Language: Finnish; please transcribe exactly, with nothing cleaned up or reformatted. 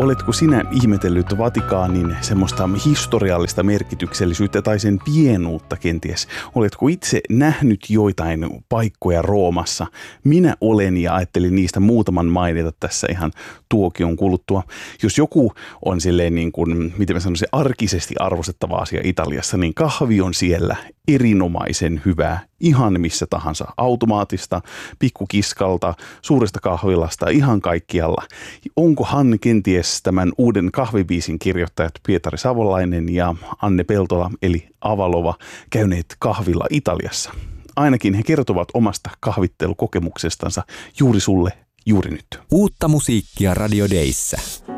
oletko sinä ihmetellyt Vatikaanin semmoista historiallista merkityksellisyyttä tai sen pienuutta kenties? Oletko itse nähnyt joitain paikkoja Roomassa? Minä olen ja ajattelin niistä muutaman mainita tässä ihan tuokion kuluttua. Jos joku on silleen niin kuin, miten mä sanoisin, arkisesti arvostettava asia Italiassa, niin kahvi on siellä erinomaisen hyvää. Ihan missä tahansa, automaatista, pikkukiskalta, suuresta kahvilasta, ihan kaikkialla. Onkohan kenties tämän uuden kahvibiisin kirjoittajat Pietari Savolainen ja Anne Peltola eli Avalova käyneet kahvilla Italiassa? Ainakin he kertovat omasta kahvittelukokemuksestansa juuri sulle, juuri nyt. Uutta musiikkia Radio Dayssä.